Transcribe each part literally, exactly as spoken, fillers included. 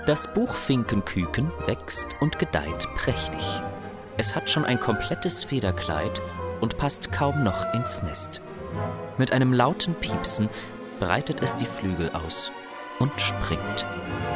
Das Buchfinkenküken wächst und gedeiht prächtig. Es hat schon ein komplettes Federkleid und passt kaum noch ins Nest. Mit einem lauten Piepsen breitet es die Flügel aus und springt.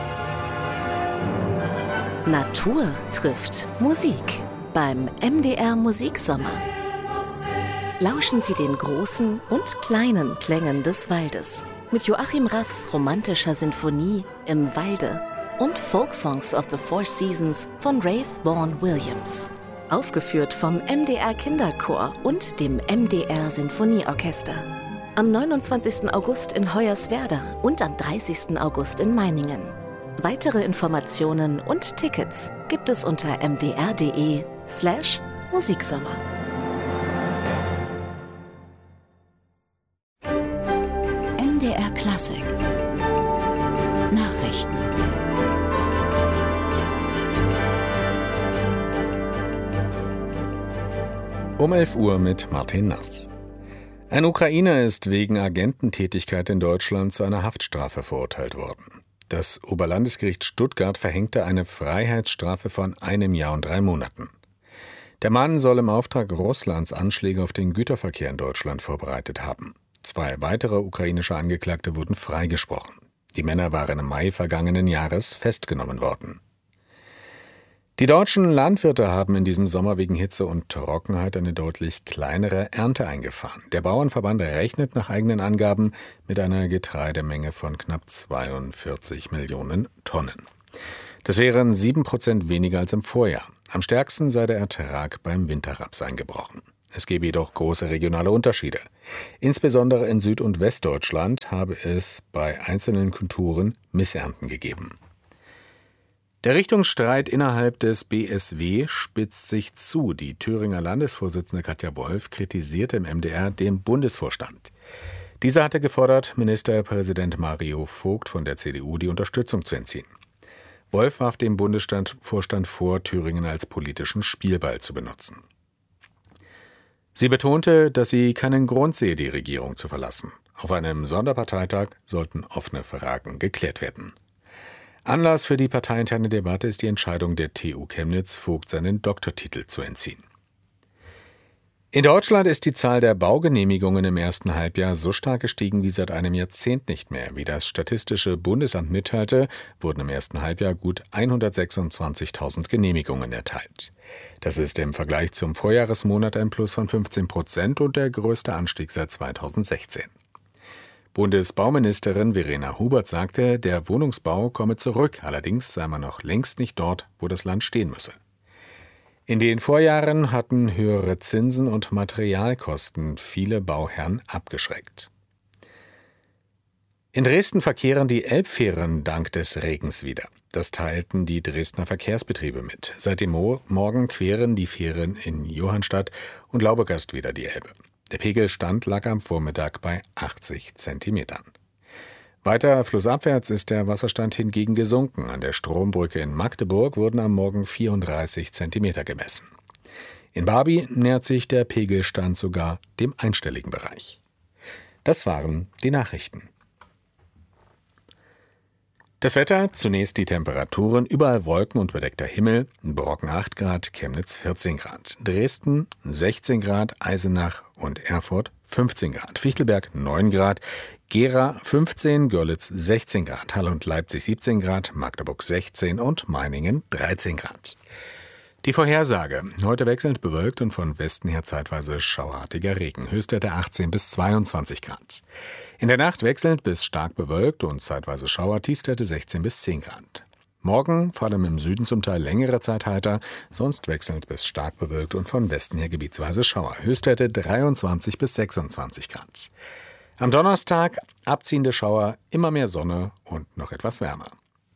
Natur trifft Musik beim M D R Musiksommer. Lauschen Sie den großen und kleinen Klängen des Waldes mit Joachim Raffs romantischer Sinfonie Im Walde und Folksongs of the Four Seasons von Rafe Vaughan Williams. Aufgeführt vom M D R Kinderchor und dem M D R Sinfonieorchester. Am neunundzwanzigsten August in Hoyerswerda und am dreißigsten August in Meiningen. Weitere Informationen und Tickets gibt es unter mdr.de slash Musiksommer. M D R Klassik Nachrichten. Um elf Uhr mit Martin Nass. Ein Ukrainer ist wegen Agententätigkeit in Deutschland zu einer Haftstrafe verurteilt worden. Das Oberlandesgericht Stuttgart verhängte eine Freiheitsstrafe von einem Jahr und drei Monaten. Der Mann soll im Auftrag Russlands Anschläge auf den Güterverkehr in Deutschland vorbereitet haben. Zwei weitere ukrainische Angeklagte wurden freigesprochen. Die Männer waren im Mai vergangenen Jahres festgenommen worden. Die deutschen Landwirte haben in diesem Sommer wegen Hitze und Trockenheit eine deutlich kleinere Ernte eingefahren. Der Bauernverband rechnet nach eigenen Angaben mit einer Getreidemenge von knapp zweiundvierzig Millionen Tonnen. Das wären sieben Prozent weniger als im Vorjahr. Am stärksten sei der Ertrag beim Winterraps eingebrochen. Es gebe jedoch große regionale Unterschiede. Insbesondere in Süd- und Westdeutschland habe es bei einzelnen Kulturen Missernten gegeben. Der Richtungsstreit innerhalb des B S W spitzt sich zu. Die Thüringer Landesvorsitzende Katja Wolf kritisierte im M D R den Bundesvorstand. Dieser hatte gefordert, Ministerpräsident Mario Vogt von der C D U die Unterstützung zu entziehen. Wolf warf dem Bundesvorstand vor, Thüringen als politischen Spielball zu benutzen. Sie betonte, dass sie keinen Grund sehe, die Regierung zu verlassen. Auf einem Sonderparteitag sollten offene Fragen geklärt werden. Anlass für die parteiinterne Debatte ist die Entscheidung der T U Chemnitz, Vogt seinen Doktortitel zu entziehen. In Deutschland ist die Zahl der Baugenehmigungen im ersten Halbjahr so stark gestiegen wie seit einem Jahrzehnt nicht mehr. Wie das Statistische Bundesamt mitteilte, wurden im ersten Halbjahr gut hundertsechsundzwanzigtausend Genehmigungen erteilt. Das ist im Vergleich zum Vorjahresmonat ein Plus von fünfzehn Prozent und der größte Anstieg seit zweitausendsechzehn. Bundesbauministerin Verena Hubert sagte, der Wohnungsbau komme zurück, allerdings sei man noch längst nicht dort, wo das Land stehen müsse. In den Vorjahren hatten höhere Zinsen und Materialkosten viele Bauherren abgeschreckt. In Dresden verkehren die Elbfähren dank des Regens wieder. Das teilten die Dresdner Verkehrsbetriebe mit. Seit dem Mo- Morgen queren die Fähren in Johannstadt und Laubegast wieder die Elbe. Der Pegelstand lag am Vormittag bei achtzig Zentimetern. Weiter flussabwärts ist der Wasserstand hingegen gesunken. An der Strombrücke in Magdeburg wurden am Morgen vierunddreißig Zentimeter gemessen. In Barby nähert sich der Pegelstand sogar dem einstelligen Bereich. Das waren die Nachrichten. Das Wetter, zunächst die Temperaturen, überall Wolken und bedeckter Himmel, Brocken acht Grad, Chemnitz vierzehn Grad, Dresden sechzehn Grad, Eisenach und Erfurt fünfzehn Grad, Fichtelberg neun Grad, Gera fünfzehn, Görlitz sechzehn Grad, Halle und Leipzig siebzehn Grad, Magdeburg sechzehn und Meiningen dreizehn Grad. Die Vorhersage: Heute wechselnd bewölkt und von Westen her zeitweise schauartiger Regen. Höchstwerte achtzehn bis zweiundzwanzig Grad. In der Nacht wechselnd bis stark bewölkt und zeitweise Schauer, Tiefstwerte sechzehn bis zehn Grad. Morgen vor allem im Süden zum Teil längere Zeit heiter, sonst wechselnd bis stark bewölkt und von Westen her gebietsweise Schauer. Höchstwerte dreiundzwanzig bis sechsundzwanzig Grad. Am Donnerstag abziehende Schauer, immer mehr Sonne und noch etwas wärmer.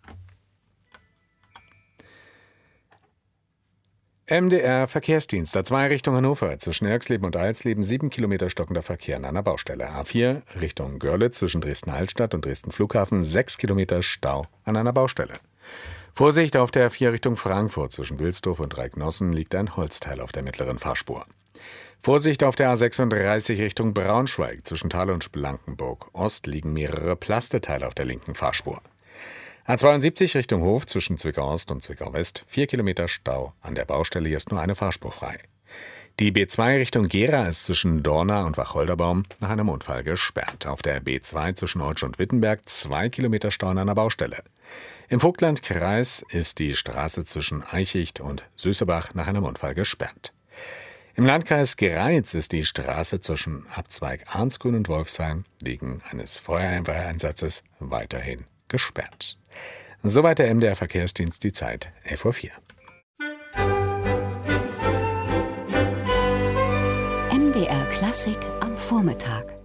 M D R Verkehrsdienst, A zwei Richtung Hannover, zwischen Erxleben und Eilsleben, sieben Kilometer stockender Verkehr an einer Baustelle. A vier Richtung Görlitz, zwischen Dresden-Altstadt und Dresden-Flughafen, sechs Kilometer Stau an einer Baustelle. Vorsicht auf der A vier Richtung Frankfurt, zwischen Wilsdorf und Dreignossen liegt ein Holzteil auf der mittleren Fahrspur. Vorsicht auf der A sechsunddreißig Richtung Braunschweig, zwischen Thal und Blankenburg Ost liegen mehrere Plasteteile auf der linken Fahrspur. A zweiundsiebzig Richtung Hof zwischen Zwickau-Ost und Zwickau-West, vier Kilometer Stau. An der Baustelle ist nur eine Fahrspur frei. Die B zwei Richtung Gera ist zwischen Dorna und Wacholderbaum nach einem Unfall gesperrt. Auf der B zwei zwischen Ortsch und Wittenberg zwei Kilometer Stau an einer Baustelle. Im Vogtlandkreis ist die Straße zwischen Eichicht und Süßebach nach einem Unfall gesperrt. Im Landkreis Greiz ist die Straße zwischen Abzweig Arnsgrün und Wolfsheim wegen eines Feuerwehreinsatzes weiterhin gesperrt. Soweit der M D R Verkehrsdienst, die Zeit elf Uhr vier. M D R Klassik am Vormittag.